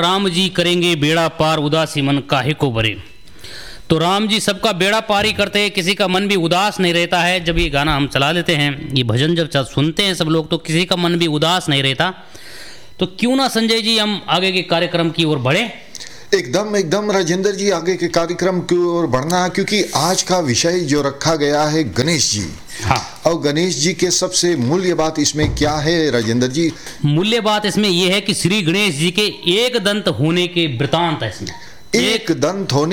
राम जी करेंगे बेड़ा पार, उदासी मन काहे को भरे। तो राम जी सबका बेड़ा पार ही करते हैं, किसी का मन भी उदास नहीं रहता है। जब ये गाना हम चला लेते हैं, ये भजन जब सुनते हैं सब लोग, तो किसी का मन भी उदास नहीं रहता। तो क्यों ना संजय जी हम आगे के कार्यक्रम की ओर बढ़े। एकदम राजेंद्र जी, आगे के कार्यक्रम की ओर बढ़ना, क्योंकि आज का विषय जो रखा गया है गणेश जी। हाँ। और गणेश जी के सबसे मूल्य बात इसमें क्या है राजेंद्र जी? मूल्य बात इसमें यह है कि श्री गणेश जी के एक दंत होने के वृतांत है इसमें। एक दंत होने